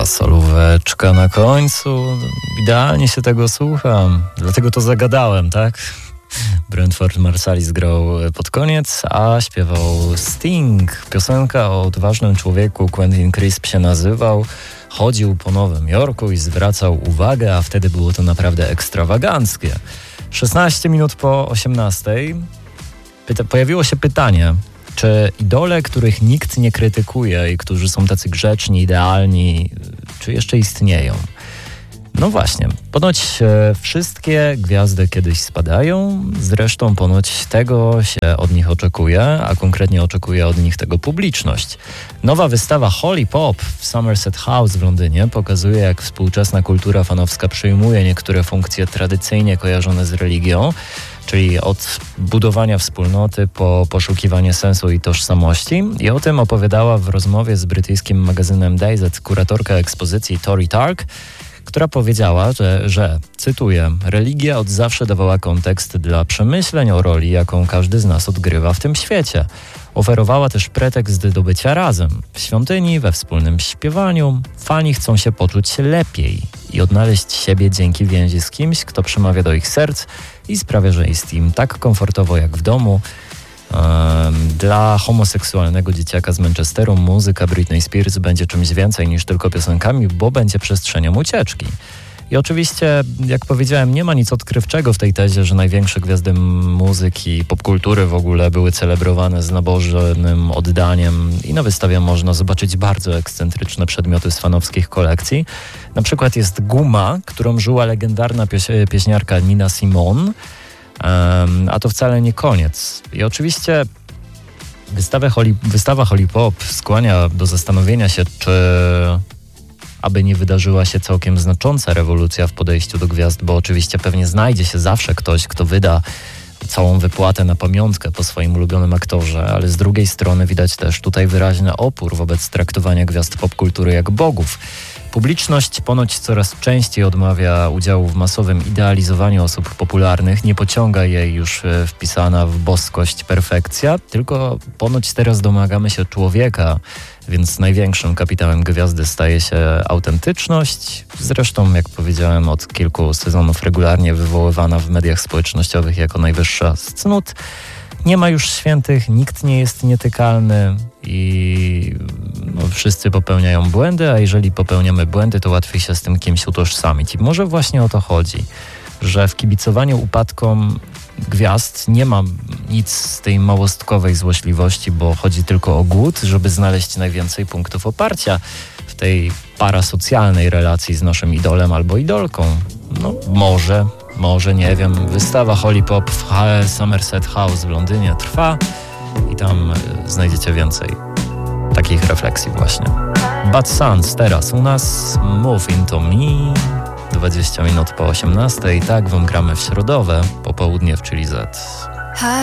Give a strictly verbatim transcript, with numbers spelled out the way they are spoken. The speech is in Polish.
solóweczka na końcu. Idealnie się tego słucham. Dlatego to zagadałem, tak? Branford Marsalis grał pod koniec, a śpiewał Sting. Piosenka o odważnym człowieku, Quentin Crisp się nazywał. Chodził po Nowym Jorku i zwracał uwagę, a wtedy było to naprawdę ekstrawaganckie. szesnaście minut po osiemnastej pyta- pojawiło się pytanie, czy idole, których nikt nie krytykuje i którzy są tacy grzeczni, idealni, czy jeszcze istnieją? No właśnie, ponoć e, wszystkie gwiazdy kiedyś spadają, zresztą ponoć tego się od nich oczekuje, a konkretnie oczekuje od nich tego publiczność. Nowa wystawa Holy Pop w Somerset House w Londynie pokazuje, jak współczesna kultura fanowska przyjmuje niektóre funkcje tradycyjnie kojarzone z religią, czyli od budowania wspólnoty po poszukiwanie sensu i tożsamości. I o tym opowiadała w rozmowie z brytyjskim magazynem Dazed kuratorka ekspozycji Tori Tark, która powiedziała, że, że, cytuję, religia od zawsze dawała kontekst dla przemyśleń o roli, jaką każdy z nas odgrywa w tym świecie. Oferowała też pretekst do bycia razem. W świątyni, we wspólnym śpiewaniu fani chcą się poczuć lepiej i odnaleźć siebie dzięki więzi z kimś, kto przemawia do ich serc i sprawia, że jest im tak komfortowo jak w domu. Dla homoseksualnego dzieciaka z Manchesteru muzyka Britney Spears będzie czymś więcej niż tylko piosenkami, bo będzie przestrzenią ucieczki. I oczywiście, jak powiedziałem, nie ma nic odkrywczego w tej tezie, że największe gwiazdy muzyki i popkultury w ogóle były celebrowane z nabożnym oddaniem i na wystawie można zobaczyć bardzo ekscentryczne przedmioty z fanowskich kolekcji. Na przykład jest guma, którą żyła legendarna pieś- pieśniarka Nina Simone. Um, a to wcale nie koniec. I oczywiście wystawę Holy, wystawa Holy Pop skłania do zastanowienia się, czy aby nie wydarzyła się całkiem znacząca rewolucja w podejściu do gwiazd, bo oczywiście pewnie znajdzie się zawsze ktoś, kto wyda całą wypłatę na pamiątkę po swoim ulubionym aktorze, ale z drugiej strony widać też tutaj wyraźny opór wobec traktowania gwiazd popkultury jak bogów. Publiczność ponoć coraz częściej odmawia udziału w masowym idealizowaniu osób popularnych, nie pociąga jej już wpisana w boskość perfekcja, tylko ponoć teraz domagamy się człowieka, więc największym kapitałem gwiazdy staje się autentyczność. Zresztą, jak powiedziałem, od kilku sezonów regularnie wywoływana w mediach społecznościowych jako najwyższa z cnót. Nie ma już świętych, nikt nie jest nietykalny i no, wszyscy popełniają błędy, a jeżeli popełniamy błędy, to łatwiej się z tym kimś utożsamić. I może właśnie o to chodzi, że w kibicowaniu upadkom gwiazd nie ma nic z tej małostkowej złośliwości, bo chodzi tylko o głód, żeby znaleźć najwięcej punktów oparcia w tej parasocjalnej relacji z naszym idolem albo idolką. No może... Może, nie wiem, wystawa Holy Pop w Somerset House w Londynie trwa i tam znajdziecie więcej takich refleksji właśnie. Bad Sons teraz u nas, Move Into Me, dwadzieścia minut po osiemnastej, tak wam gramy w środowe popołudnie w Chili Z.